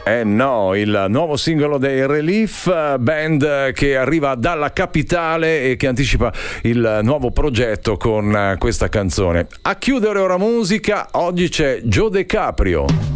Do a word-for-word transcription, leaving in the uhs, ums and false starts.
Eh no, il nuovo singolo dei Relief, band che arriva dalla capitale e che anticipa il nuovo progetto con questa canzone. A chiudere ora musica, oggi c'è Joe De Caprio.